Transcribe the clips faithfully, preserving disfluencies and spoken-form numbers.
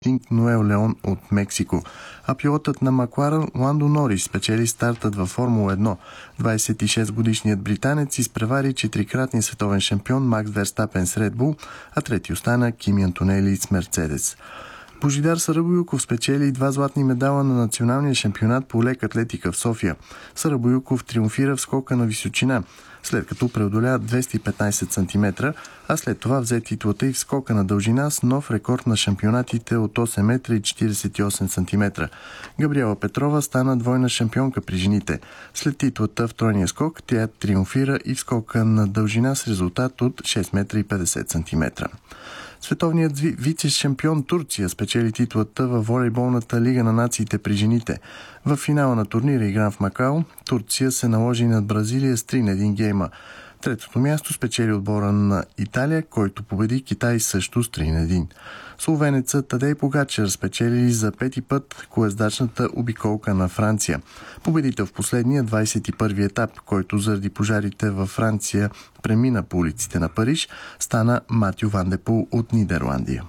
Ноел Леон от Мексико, а пилотът на Макларен Ландо Норис спечели стартът във Формула едно. двадесет и шест годишният британец изпревари четирикратния световен шампион Макс Верстапен с Ред Бул, а трети остана Кими Антонели с Мерцедес. Божидар Сарабоюков спечели два златни медала на националния шампионат по лек атлетика в София. Сарабоюков триумфира в скока на височина, след като преодоля двеста и петнадесет сантиметра, а след това взе титлата и в скока на дължина с нов рекорд на шампионатите от осем метра и четиридесет и осем сантиметра. Габриела Петрова стана двойна шампионка при жените. След титлата в тройния скок, тя триумфира и в скока на дължина с резултат от шест метра и петдесет сантиметра. Световният вице-шампион Турция спечели титлата във волейболната лига на нациите при жените. В финала на турнира, игран в Макао, Турция се наложи над Бразилия с три на един гейма. Третото място спечели отбора на Италия, който победи Китай също с три на един. Словенецът Тадей Погачар спечели за пети път колездачната обиколка на Франция. Победител в последния двадесет и първи етап, който заради пожарите във Франция премина по улиците на Париж, стана Матю Ван де Пул от Нидерландия.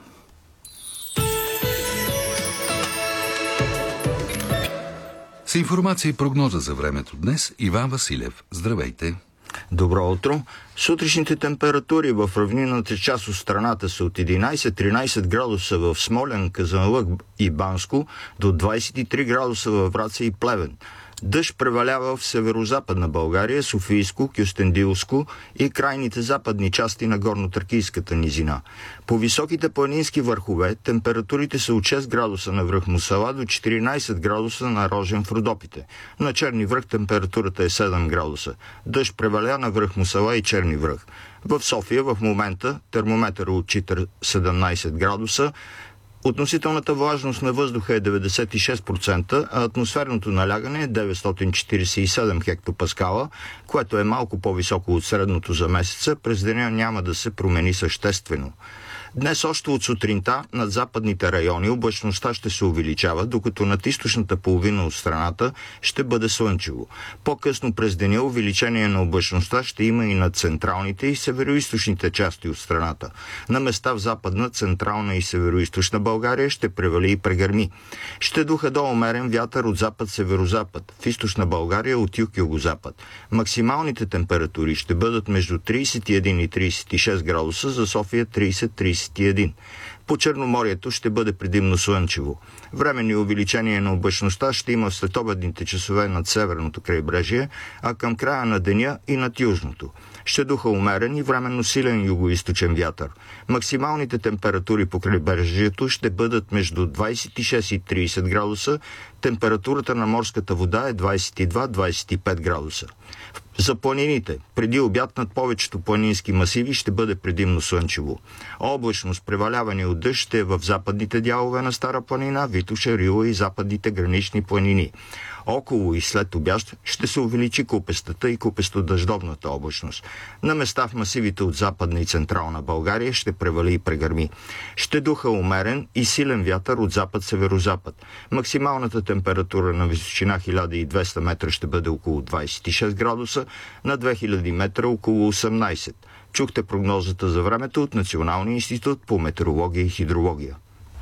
С информация и прогноза за времето днес, Иван Василев. Здравейте! Добро утро! Сутрешните температури в равнинната част от страната са от единадесет до тринадесет градуса в Смолян, Казанлък и Банско, до двадесет и три градуса във Враца и Плевен. Дъжд превалява в северо-западна България, Софийско, Кюстендилско и крайните западни части на горно-тракийската низина. По високите планински върхове температурите са от шест градуса на връх Мусала до четиринадесет градуса на Рожен в Родопите. На Черни връх температурата е седем градуса. Дъжд преваля на връх Мусала и Черни връх. В София в момента термометъра отчита седемнадесет градуса. Относителната влажност на въздуха е деветдесет и шест процента, а атмосферното налягане е деветстотин четиридесет и седем хектопаскала, което е малко по-високо от средното за месеца. През деня няма да се промени съществено. Днес още от сутринта над западните райони облачността ще се увеличава, докато над източната половина от страната ще бъде слънчево. По-късно през деня увеличение на облачността ще има и над централните и североизточните части от страната. На места в западна, централна и североизточна България ще превали и прегърми. Ще духа до умерен вятър от запад-северозапад, в източна България от юг-югозапад. Максималните температури ще бъдат между тридесет и един и тридесет и шест градуса, за София тридесет до тридесет и един. По Черноморието ще бъде предимно слънчево. Временни увеличение на облачността ще има в следобедните часове над северното крайбрежие, а към края на деня и над южното. Ще духа умерен и временно силен югоизточен вятър. Максималните температури по крайбрежието ще бъдат между двадесет и шест и тридесет градуса. Температурата на морската вода е двадесет и два до двадесет и пет градуса. За планините, преди обяд над повечето планински масиви ще бъде предимно слънчево. Облачност, преваляване от дъжд ще е в западните дялове на Стара планина, Витоша, Рила и западните гранични планини. Около и след обяд ще се увеличи купестата и купесто-дъждовната облачност. На места в масивите от западна и централна България ще превали и прегърми. Ще духа умерен и силен вятър от запад-северозапад. Максималната температура на височина хиляда и двеста метра ще бъде около двадесет и шест градуса, на две хиляди метра около осемнадесет. Чухте прогнозата за времето от Националния институт по метеорология и хидрология.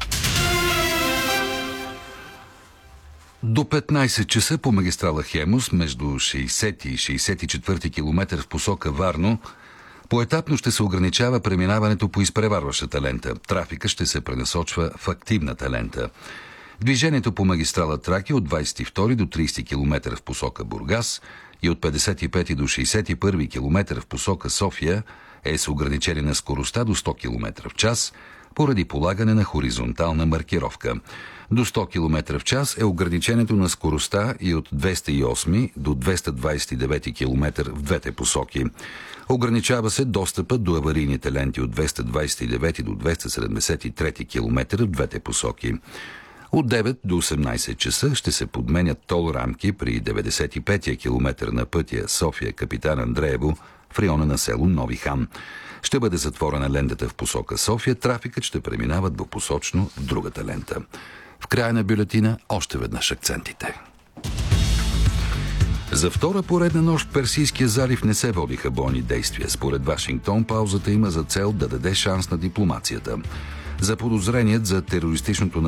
До петнадесет часа по магистрала Хемус между шейсети и шейсет и четвърти километър в посока Варно поетапно ще се ограничава преминаването по изпреварващата лента. Трафика ще се пренасочва в активната лента. Движението по магистрала Тракия от двадесет и втори до тридесети километър в посока Бургас и от петдесет и пети до шейсет и първи километър в посока София е с ограничение на скоростта до сто километра в час поради полагане на хоризонтална маркировка. До сто километра в час е ограничението на скоростта и от двеста и осми до двеста двадесет и девети километър в двете посоки. Ограничава се достъпът до аварийните ленти от двеста двадесет и девети до двеста седемдесет и трети километър в двете посоки. От девет до осемнадесет часа ще се подменят тол рамки при деветдесет и пети километър на пътя София Капитан Андреево в района на село Нови хан. Ще бъде затворена лентата в посока София, трафикът ще преминава двупосочно в другата лента. В края на бюлетина още веднъж акцентите. За втора поредна нощ в Персийския залив не се водиха бойни действия. Според Вашингтон паузата има за цел да даде шанс на дипломацията. Заподозреният за терористичното